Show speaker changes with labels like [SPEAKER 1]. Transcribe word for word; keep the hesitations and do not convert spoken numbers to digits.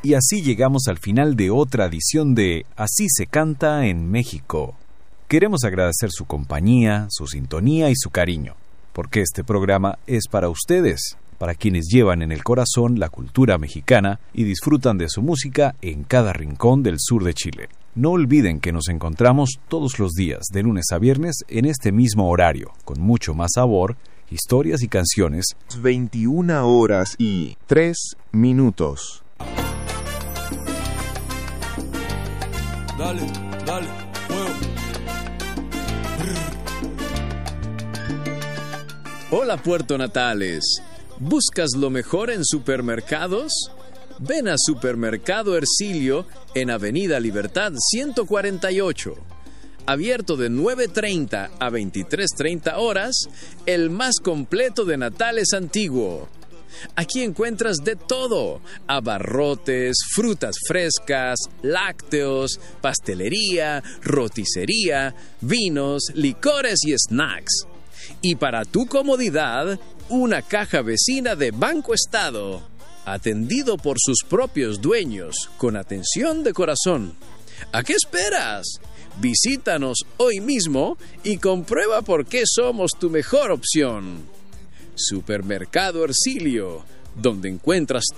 [SPEAKER 1] Y así llegamos al final de otra edición de Así se canta en México. Queremos agradecer su compañía, su sintonía y su cariño, porque este programa es para ustedes, para quienes llevan en el corazón la cultura mexicana y disfrutan de su música en cada rincón del sur de Chile. No olviden que nos encontramos todos los días, de lunes a viernes, en este mismo horario, con mucho más sabor, historias y canciones.
[SPEAKER 2] veintiuna horas y tres minutos.
[SPEAKER 3] Dale, dale, fuego.
[SPEAKER 4] Hola Puerto Natales. ¿Buscas lo mejor en supermercados? Ven a Supermercado Hercilio en Avenida Libertad ciento cuarenta y ocho. Abierto de nueve treinta a veintitrés treinta horas, el más completo de Natales antiguo. Aquí encuentras de todo: abarrotes, frutas frescas, lácteos, pastelería, roticería, vinos, licores y snacks. Y para tu comodidad, una caja vecina de Banco Estado, atendido por sus propios dueños, con atención de corazón. ¿A qué esperas? Visítanos hoy mismo y comprueba por qué somos tu mejor opción. Supermercado Hercilio, donde encuentras